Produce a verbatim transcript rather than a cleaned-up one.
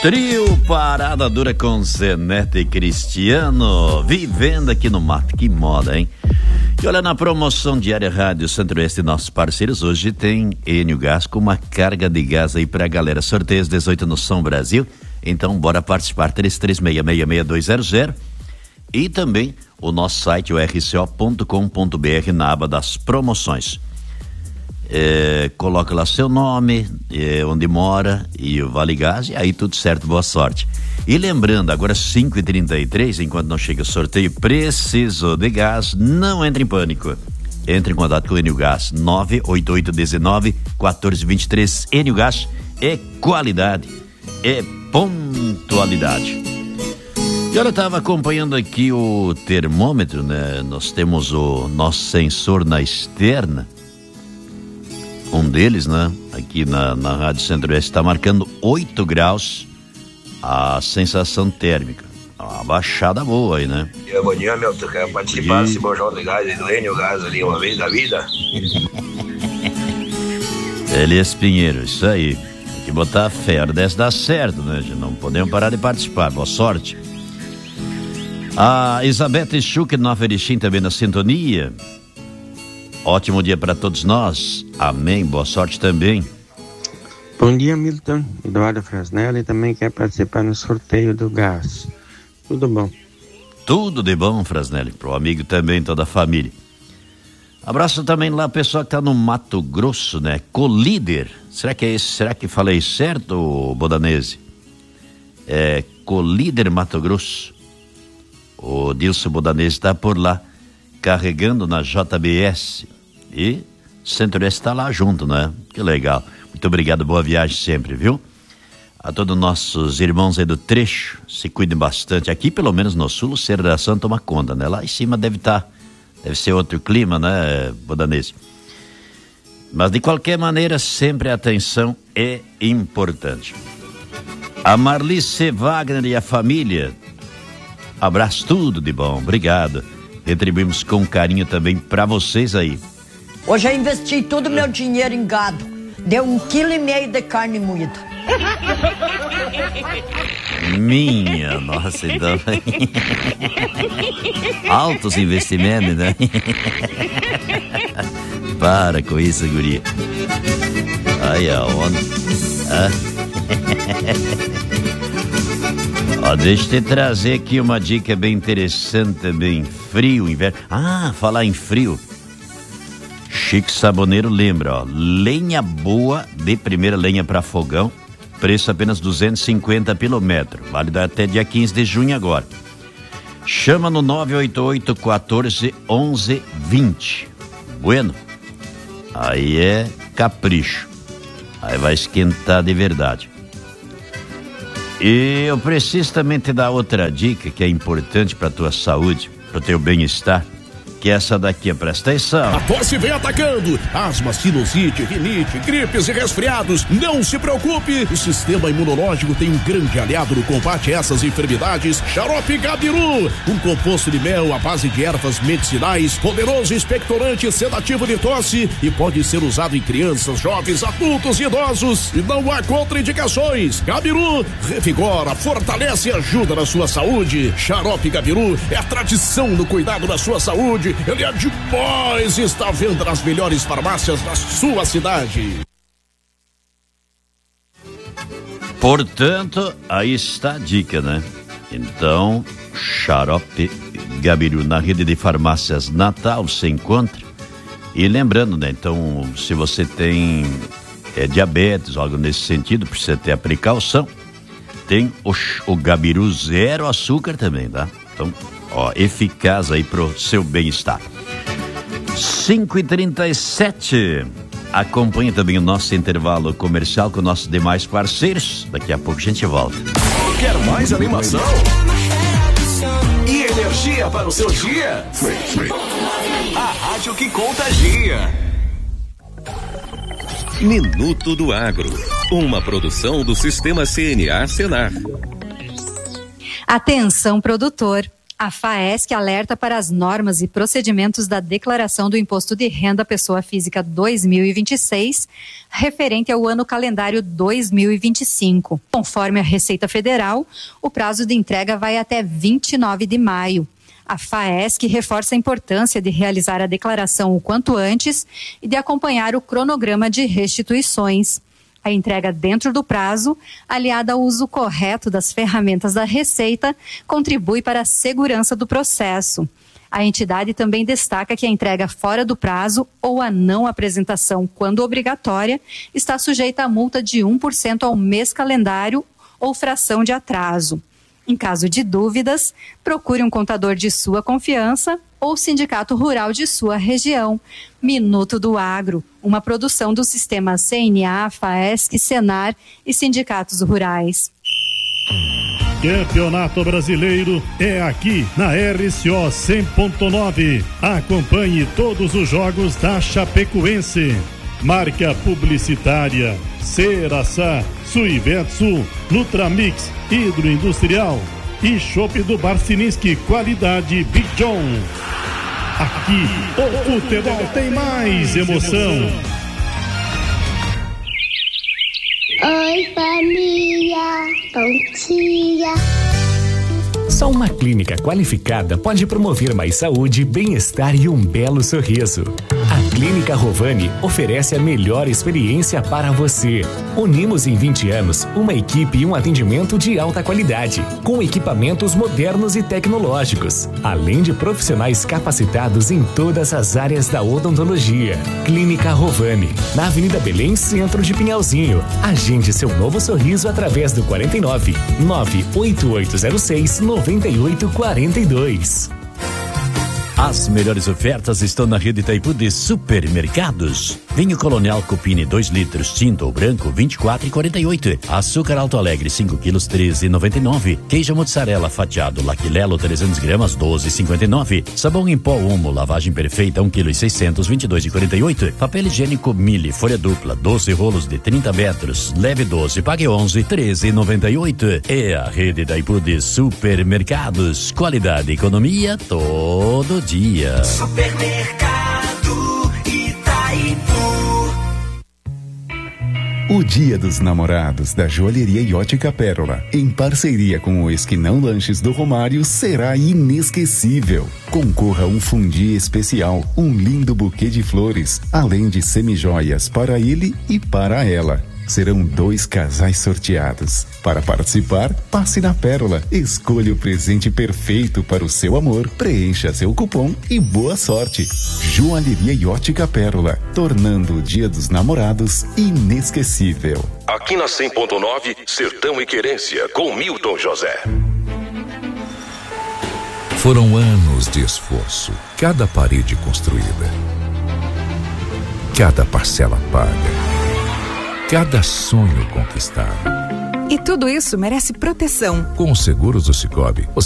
Trio Parada Dura com Zenete e Cristiano, vivendo aqui no mato, que moda, hein? E olha, na promoção Diária Rádio Centro-Oeste, nossos parceiros, hoje tem Enio Gás com uma carga de gás aí pra galera. Sorteio às dezoito no São Brasil, então bora participar, três três seis, seis seis dois zero zero. E também o nosso site, o r c o ponto com ponto b r, na aba das promoções. É, coloca lá seu nome, é, onde mora e o Vale Gás, e aí tudo certo, boa sorte. E lembrando, agora cinco e trinta e três, enquanto não chega o sorteio, precisou de gás, não entre em pânico. Entre em contato com o Enio Gás, nove oito oito um nove um quatro dois três. Enio Gás é qualidade, é pontualidade. E olha, eu estava acompanhando aqui o termômetro, né? Nós temos o nosso sensor na externa. Um deles, né? Aqui na, na Rádio Centro-Oeste está marcando oito graus a sensação térmica. Uma baixada boa aí, né? Bom dia, meu. Tu quer participar desse bojão de gás aí do Enio Gás ali uma vez na vida? Elias Pinheiro, isso aí. Tem que botar fé, a hora dessa dá certo, né? Não podemos parar de participar. Boa sorte. A Isabete Schuch, Nova Erechim, também na sintonia. Ótimo dia para todos nós. Amém. Boa sorte também. Bom dia, Milton. Eduardo Frasnelli também quer participar no sorteio do gás. Tudo bom? Tudo de bom, Frasnelli. Pro amigo também, toda a família. Abraço também lá, pessoal que tá no Mato Grosso, né? Colíder. Será que é esse? Será que falei certo, Bodanese? É Colíder, Mato Grosso. O Dilson Bodanese está por lá, carregando na J B S. E Centro-Oeste está lá junto, né? Que legal. Muito obrigado, boa viagem sempre, viu? A todos nossos irmãos aí do trecho, se cuidem bastante. Aqui, pelo menos no sul, o Cerro da Santa toma conta, né? Lá em cima deve estar, tá, deve ser outro clima, né, Bodanese? Mas de qualquer maneira, sempre a atenção é importante. A Marlice Wagner e a família, abraço, tudo de bom, obrigado. Retribuímos com carinho também pra vocês aí. Hoje eu investi todo o meu dinheiro em gado. Deu um quilo e meio de carne moída. Minha nossa, então. Altos investimentos, né? Para com isso, guria. Aí, aonde? Ah. Ó, deixa eu te trazer aqui uma dica bem interessante também. Frio, inverno. Ah, falar em frio. Chique Saboneiro lembra, ó. Lenha boa de primeira lenha para fogão. Preço apenas duzentos e cinquenta pelo metro. Válido até dia quinze de junho agora. Chama no nove oito oito, um quatro, um um dois zero. Bueno. Aí é capricho. Aí vai esquentar de verdade. E eu preciso também te dar outra dica que é importante para tua saúde, para o teu bem-estar, que é essa daqui, presta atenção. A tosse vem atacando. Asma, sinusite, rinite, gripes e resfriados. Não se preocupe, o sistema imunológico tem um grande aliado no combate a essas enfermidades. Xarope Gabiru, um composto de mel à base de ervas medicinais, poderoso expectorante sedativo de tosse e pode ser usado em crianças, jovens, adultos e idosos. E não há contraindicações. Gabiru revigora, fortalece e ajuda na sua saúde. Xarope Gabiru é a tradição no cuidado da sua saúde. Ele é demais e está à venda nas melhores farmácias da sua cidade. Portanto, aí está a dica, né? Então, Xarope Gabiru na rede de farmácias Natal se encontra. E lembrando, né? Então, se você tem é, diabetes, algo nesse sentido, precisa ter a precaução. Tem o, o Gabiru zero açúcar também, tá? Então, ó, eficaz aí pro seu bem-estar. cinco e trinta e sete. Acompanhe também o nosso intervalo comercial com nossos demais parceiros. Daqui a pouco a gente volta. Quer mais animação? E energia para o seu dia? A rádio que contagia. Minuto do Agro. Uma produção do Sistema C N A Senar. Atenção, produtor. A FAESC alerta para as normas e procedimentos da Declaração do Imposto de Renda Pessoa Física dois mil e vinte e seis, referente ao ano calendário dois mil e vinte e cinco. Conforme a Receita Federal, o prazo de entrega vai até vinte e nove de maio. A FAESC reforça a importância de realizar a declaração o quanto antes e de acompanhar o cronograma de restituições. A entrega dentro do prazo, aliada ao uso correto das ferramentas da Receita, contribui para a segurança do processo. A entidade também destaca que a entrega fora do prazo ou a não apresentação, quando obrigatória, está sujeita a multa de um por cento ao mês calendário ou fração de atraso. Em caso de dúvidas, procure um contador de sua confiança ou sindicato rural de sua região. Minuto do Agro, uma produção do sistema C N A, FAESC, Senar e sindicatos rurais. Campeonato Brasileiro é aqui na R C O cem ponto nove. Acompanhe todos os jogos da Chapecoense. Marca publicitária Ceraçá, Suivetsu, Nutramix, Hidroindustrial e Chopp do Barciniski, qualidade Big John. Aqui o futebol tem mais emoção. Oi, família, bom dia. Só uma clínica qualificada pode promover mais saúde, bem-estar e um belo sorriso. A Clínica Rovani oferece a melhor experiência para você. Unimos em vinte anos uma equipe e um atendimento de alta qualidade, com equipamentos modernos e tecnológicos, além de profissionais capacitados em todas as áreas da odontologia. Clínica Rovani, na Avenida Belém, centro de Pinhalzinho. Agende seu novo sorriso através do quarenta e nove, nove oito oito zero seis, nove oito quatro dois. As melhores ofertas estão na rede Itaipu de supermercados. Vinho Colonial Cupini dois litros, tinto ou branco, vinte e quatro reais e quarenta e oito centavos. Açúcar Alto Alegre cinco quilos, treze reais e noventa e nove centavos. Queijo mozzarella fatiado Laquilelo trezentos gramas, doze reais e cinquenta e nove centavos. Sabão em pó Omo, lavagem perfeita um quilo e seiscentos, vinte e dois reais e quarenta e oito centavos. Papel higiênico Mille, folha dupla, doze rolos de trinta metros, leve doze, pague onze, treze reais e noventa e oito centavos. É a rede Itaipu de supermercados. Qualidade e economia todo dia. Supermercado Itaipu. O Dia dos Namorados da Joalheria e Ótica Pérola, em parceria com o Esquinão Lanches do Romário, será inesquecível. Concorra a um fundi especial, um lindo buquê de flores, além de semijoias para ele e para ela. Serão dois casais sorteados. Para participar, passe na Pérola, escolha o presente perfeito para o seu amor, preencha seu cupom e boa sorte. Joalheria e Ótica Pérola, tornando o Dia dos Namorados inesquecível. Aqui na cem ponto nove, Sertão e Querência, com Milton José. Foram anos de esforço, cada parede construída, cada parcela paga, cada sonho conquistado. E tudo isso merece proteção. Com os seguros do Cicobi, você